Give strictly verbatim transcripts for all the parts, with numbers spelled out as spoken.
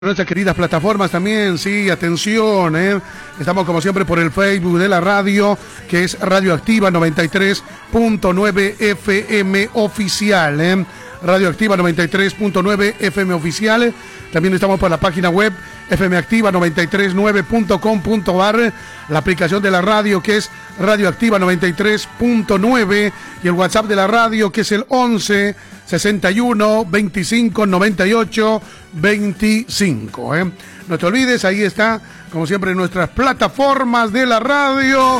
Nuestras queridas plataformas también, sí, atención, ¿eh? Estamos como siempre por el Facebook de la radio, que es Radioactiva noventa y tres punto nueve F M oficial, ¿eh? Radioactiva noventa y tres punto nueve F M oficial. También estamos por la página web f m activa noventa y tres nueve punto com punto a r, la aplicación de la radio que es Radioactiva noventa y tres punto nueve y el WhatsApp de la radio que es el once sesenta y uno veinticinco noventa y ocho veinticinco. ¿eh? No te olvides, ahí está, como siempre, nuestras plataformas de la radio.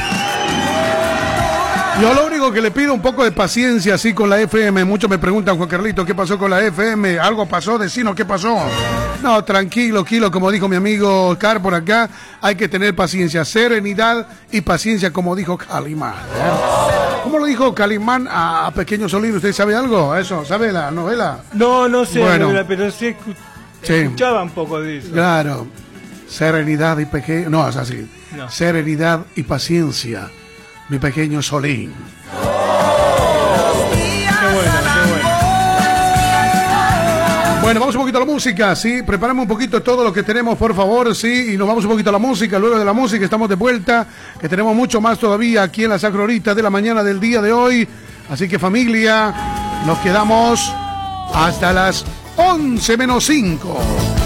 Yo lo único que le pido un poco de paciencia así con la F M. Muchos me preguntan, Juan Carlito, ¿qué pasó con la F M? ¿Algo pasó? Decinos, ¿qué pasó? No, tranquilo, kilo, como dijo mi amigo Car por acá, hay que tener paciencia, serenidad y paciencia, como dijo Calimán. ¿eh? ¿Cómo lo dijo Calimán a, a Pequeño Solín? ¿Usted sabe algo? ¿Eso? ¿Sabe la novela? No, no sé, bueno, novela, pero sí, escu sí escuchaba un poco de eso. Claro, serenidad y pequeño... No, es así. No. Serenidad y paciencia, mi Pequeño Solín. Qué bueno, qué bueno. Bueno, vamos un poquito a la música, ¿sí? Preparamos un poquito todo lo que tenemos, por favor, ¿sí? Y nos vamos un poquito a la música. Luego de la música estamos de vuelta, que tenemos mucho más todavía aquí en la Sacro Horita de la mañana del día de hoy. Así que, familia, nos quedamos hasta las once menos cinco.